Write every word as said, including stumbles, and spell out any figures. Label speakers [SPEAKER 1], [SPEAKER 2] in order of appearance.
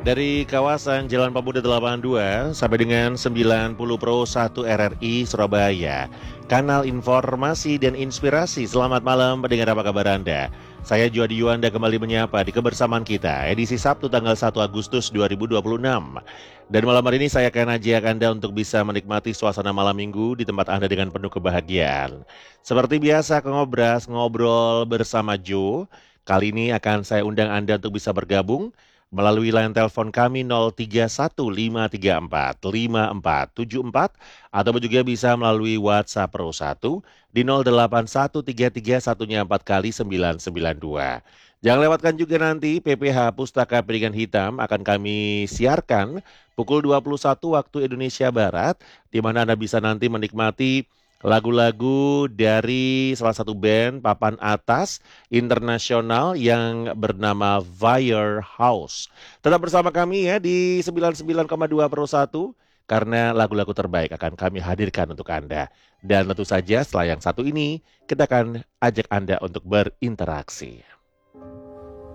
[SPEAKER 1] dari kawasan Jalan Pemuda delapan puluh dua sampai dengan sembilan puluh Pro satu R R I Surabaya. Kanal informasi dan inspirasi. Selamat malam pendengar, apa kabar Anda? Saya Juadi Yuanda kembali menyapa di kebersamaan kita edisi Sabtu tanggal satu Agustus dua ribu dua puluh enam. Dan malam hari ini saya akan ajak Anda untuk bisa menikmati suasana malam minggu di tempat Anda dengan penuh kebahagiaan. Seperti biasa, Ngobras ngobrol bersama Joe. Kali ini akan saya undang Anda untuk bisa bergabung melalui line telepon kami nol tiga satu lima tiga empat lima empat tujuh empat atau juga bisa melalui WhatsApp Pro satu di nol delapan satu tiga tiga satunya empat kali sembilan sembilan dua. Jangan lewatkan juga nanti P P H Pustaka Pendidikan Hitam akan kami siarkan pukul dua puluh satu waktu Indonesia Barat, di mana Anda bisa nanti menikmati lagu-lagu dari salah satu band papan atas internasional yang bernama Firehouse. Tetap bersama kami ya di sembilan puluh sembilan koma dua Pro satu, karena lagu-lagu terbaik akan kami hadirkan untuk Anda. Dan tentu saja setelah yang satu ini, kita akan ajak Anda untuk berinteraksi.